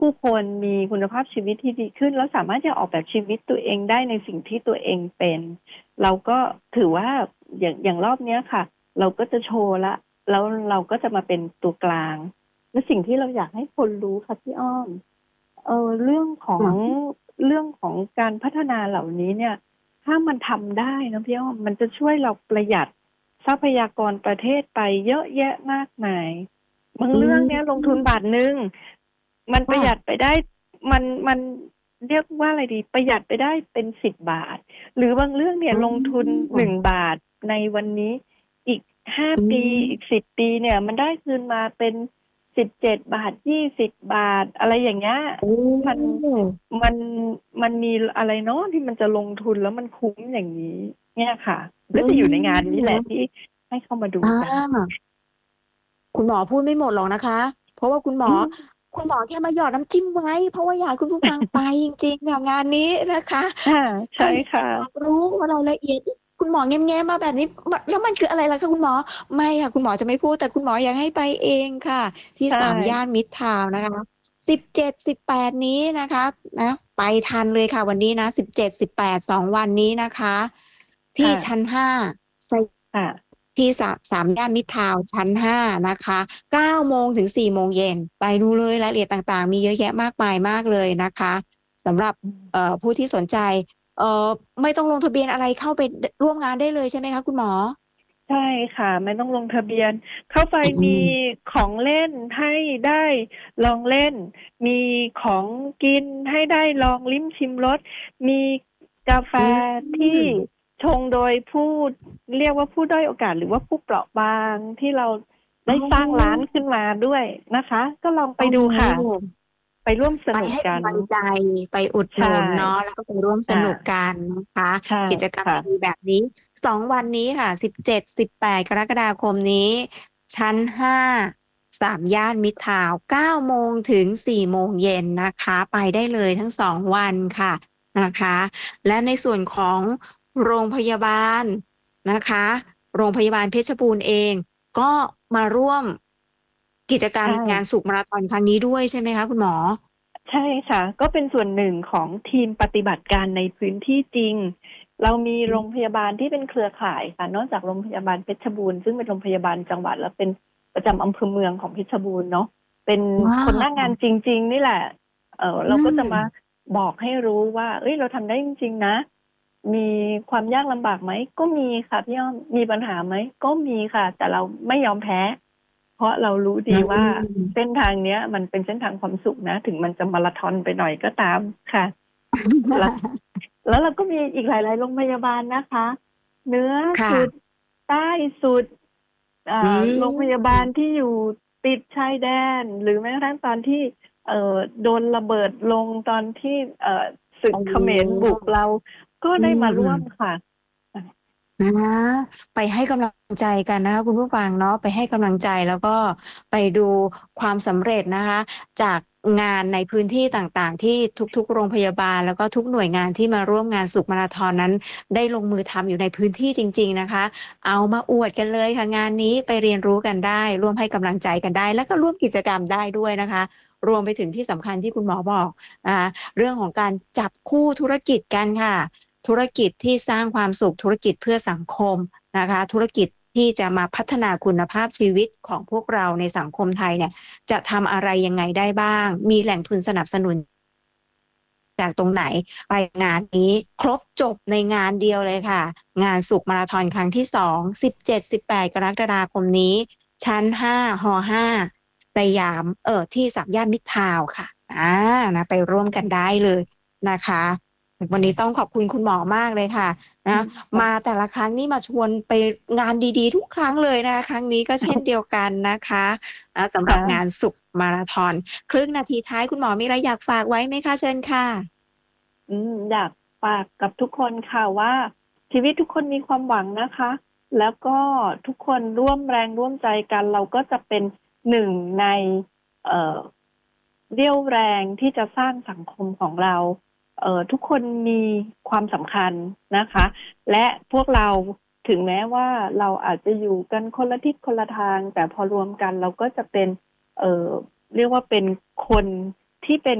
ผู้คนมีคุณภาพชีวิตที่ดีขึ้นแล้วสามารถจะออกแบบชีวิตตัวเองได้ในสิ่งที่ตัวเองเป็นเราก็ถือว่าอย่างรอบเนี้ยค่ะเราก็จะโชว์ละแล้วเราก็จะมาเป็นตัวกลางและสิ่งที่เราอยากให้คนรู้ค่ะพี่อ้อมเรื่องของค่ะเรื่องของการพัฒนาเหล่านี้เนี่ยถ้ามันทำได้นะพี่อ้อมมันจะช่วยเราประหยัดทรัพยากรประเทศไปเยอะแยะมากมายบางอืเรื่องเนี้ยลงทุนม 1 บาทมันประหยัดค่ะไปได้มันเรียกว่าอะไรดีประหยัดไปได้เป็น10 บาทหรือบางเรื่องเนี่ยอืลงทุน1 บาทในวันนี้อีก5 ปีอีกม 10 ปีเนี่ยมันได้คืนมาเป็น17 บาท20 บาทอะไรอย่างเงี้ยโอ้มันมันมันมีอะไรเนาะที่มันจะลงทุนแล้วมันคุ้มอย่างนี้เนี่ยค่ะอืก็จะอยู่ในงานนี้แหละมที่ให้เข้ามาดูอ่กันา คุณหมอพูดไม่หมดหรอกนะคะเพราะว่าอืมคุณหมอแค่มาหยอดน้ำจิ้มไว้เพราะว่าอยากให้คุณผู้ฟังไปจริงๆค่ะงานนี้นะคะค่ะใช่ถ้าค่ะอยากรู้รายละเอียดคุณหมอแง้มๆมาแบบนี้แล้วมันคืออะไรล่ะคะคุณหมอไม่ค่ะคุณหมอจะไม่พูดแต่คุณหมออยากให้ไปเองค่ะที่ใช่ 3 ย่านมิตรทาวน์นะคะ17-18นี้นะคะนะไปทันเลยค่ะวันนี้นะ17-182 วันนี้นะคะที่ชั้นค่ะ 5 ค่ะที่3 ย่านมิตรทาวน์ชั้น5นะคะ9 โมงถึง4 โมงเย็นไปดูเลยรายละเอียดต่างๆมีเยอะแยะมากมายมากเลยนะคะสำหรับอืมผู้ที่สนใจเอ่อไม่ต้องลงทะเบียนอะไรเข้าไปร่วมงานได้เลยใช่ไหมคะคุณหมอใช่ค่ะไม่ต้องลงทะเบียนเข้าไปอืมีมของเล่นให้ได้ลองเล่นมีของกินให้ได้ลองลิ้มชิมรสมีกาแฟอืที่มชงโดยผู้เรียกว่าผู้ด้อยโอกาสหรือว่าผู้เปราะบางที่เราอ๋ได้สร้างร้านอขึ้นมาด้วยนะคะก็ลองไปโอ้ดูโหค่ะไปร่วมสไปให้นุกกันกำลังใจไปอุดหใช่นุนเนาะแล้วก็ไปร่วมสอ่านุกกันนะคะใช่กิจกรรมค่ะดีๆแบบนี้2 วันนี้ค่ะ17-18 กรกฎาคมนี้ชั้น53 ย่านมิตรทาวน์9 โมงถึง4 โมงเย็นนะคะไปได้เลยทั้ง2 วันค่ะนะคะและในส่วนของโรงพยาบาลนะคะโรงพยาบาลเพชรบูรณ์เองก็มาร่วมกิจกรรใช่มงานสุขมาราธอนครั้งนี้ด้วยใช่ไหมคะคุณหมอใช่ค่ะก็เป็นส่วนหนึ่งของทีมปฏิบัติการในพื้นที่จริงเรามีโรงพยาบาลที่เป็นเครือข่ายค่ะนอกจากโรงพยาบาลเพชรบูรณ์ซึ่งเป็นโรงพยาบาลจังหวัดและเป็นประจำอำเภอเมืองของเพชรบูรณ์เนาะเป็นว้าคนหน้างานวจริงๆนี่แหละอืเราก็จะมมาบอกให้รู้ว่าเอ้ยเราทำได้จริงๆนะมีความยากลำบากไหมก็มีค่ะพี่อ้อมมีปัญหาไหมก็มีค่ะแต่เราไม่ยอมแพ้เพราะเรารู้อืดีว่าเส้นมทางเนี้ยมันเป็นเส้นทางความสุขนะถึงมันจะมาราธอนไปหน่อยก็ตามค่ะแล้ว แล้วเราก็มีอีกหลายๆโรงพยาบาลนะคะเหนือสุดค่ะใต้สุดอืโรงพยาบาลมที่อยู่ติดชายแดนหรือแม้กระทั่งตอนที่โดนระเบิดลงตอนที่ศึกโอ้เขมรบุกเราก็อืได้มาร่วมมค่ะนะไปให้กำลังใจกันนะคะคุณผู้ฟังเนาะไปให้กำลังใจแล้วก็ไปดูความสำเร็จนะคะจากงานในพื้นที่ต่างๆที่ทุกๆโรงพยาบาลแล้วก็ทุกหน่วยงานที่มาร่วมงานสุขมาราธอนนั้นได้ลงมือทำอยู่ในพื้นที่จริงๆนะคะเอามาอวดกันเลยค่ะงานนี้ไปเรียนรู้กันได้ร่วมให้กำลังใจกันได้แล้วก็ร่วมกิจกรรมได้ด้วยนะคะรวมไปถึงที่สำคัญที่คุณหมอบอกนะคะเรื่องของการจับคู่ธุรกิจกันค่ะ ธุรกิจที่สร้างความสุขธุรกิจเพื่อสังคมนะคะธุรกิจที่จะมาพัฒนาคุณภาพชีวิตของพวกเราในสังคมไทยเนี่ยจะทำอะไรยังไงได้บ้างมีแหล่งทุนสนับสนุนจากตรงไหนไปงานนี้ครบจบในงานเดียวเลยค่ะงานสุขมาราธอนครั้งที่2 17-18 กรกฎาคมนี้ชั้น5ห5สยามที่3 ย่านมิตรทาวน์ค่ะนะไปร่วมกันได้เลยนะคะ วันนี้ต้องขอบคุณคุณหมอมากเลยค่ะนะมาแต่ละครั้งนี่มาชวนไปงานดีๆทุกครั้งเลยนะคะครั้งนี้ก็เช่นเดียวกันนะคะสำหรับงานค่ะสุขมาราธอนครึ่งนาทีท้ายคุณหมอมีอะไรอยากฝากไว้ไหมคะเชิญค่ะอยากฝากกับทุกคนค่ะว่าชีวิตทุกคนมีความหวังนะคะแล้วก็ทุกคนร่วมแรงร่วมใจกันเราก็จะเป็นหนึ่งในเอ่อเรี่ยวแรงที่จะสร้างสังคมของเราทุกคนมีความสำคัญนะคะและพวกเราถึงแม้ว่าเราอาจจะอยู่กันคนละทิศคนละทางแต่พอรวมกันเราก็จะเป็นเอ่อเรียกว่าเป็นคนที่เป็น